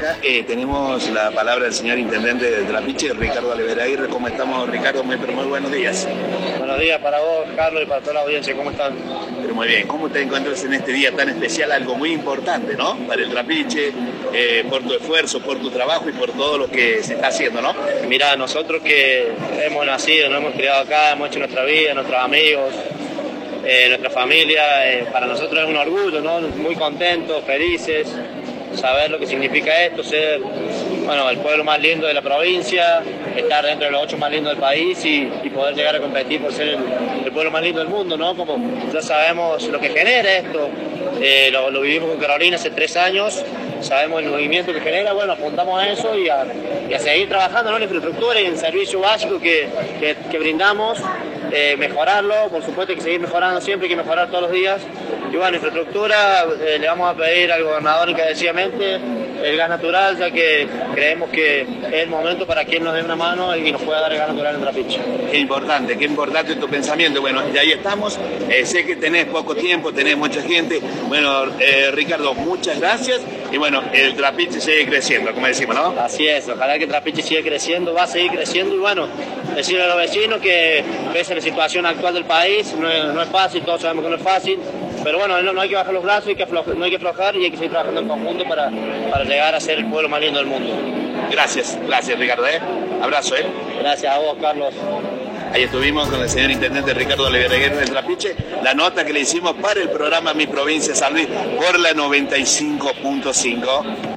acá tenemos la palabra del señor intendente de Trapiche, Ricardo Aleveraguirre. ¿Cómo estamos, Ricardo? Muy buenos días. Buenos días para vos, Carlos, y para toda la audiencia. ¿Cómo están? Pero muy bien. ¿Cómo te encuentras en este día tan especial? Algo muy importante, ¿no? Para el Trapiche, por tu esfuerzo, por tu trabajo y por todo lo que se está haciendo, ¿no? Mirá, nosotros que hemos nacido, nos hemos criado acá, hemos hecho nuestra vida, nuestros amigos, nuestra familia, para nosotros es un orgullo, ¿no? Muy contentos, felices, saber lo que significa esto, ser, bueno, el pueblo más lindo de la provincia, estar dentro de los 8 más lindos del país y poder llegar a competir por ser el pueblo más lindo del mundo, ¿no? Como ya sabemos lo que genera esto, lo vivimos con Carolina hace 3 años, sabemos el movimiento que genera, bueno, apuntamos a eso y a seguir trabajando, ¿no? En la infraestructura y en el servicio básico que brindamos, mejorarlo, por supuesto hay que seguir mejorando siempre, hay que mejorar todos los días. Y bueno, infraestructura, le vamos a pedir al gobernador encarecidamente el gas natural, ya que creemos que es el momento para que él nos dé una mano y nos pueda dar el gas natural en Trapiche. Qué importante tu pensamiento. Bueno, y ahí estamos. Sé que tenés poco tiempo, tenés mucha gente. Bueno, Ricardo, muchas gracias. Y bueno, el Trapiche sigue creciendo, como decimos, ¿no? Así es, ojalá que Trapiche siga creciendo, va a seguir creciendo y bueno, decirle a los vecinos que pese a la situación actual del país, no es fácil, todos sabemos que no es fácil, pero bueno, no hay que bajar los brazos, no hay que aflojar y hay que seguir trabajando en conjunto para llegar a ser el pueblo más lindo del mundo. Gracias Ricardo, abrazo. Gracias a vos, Carlos. Ahí estuvimos con el señor intendente Ricardo Aleveraguirre del Trapiche, la nota que le hicimos para el programa Mi Provincia San Luis por la 95.5.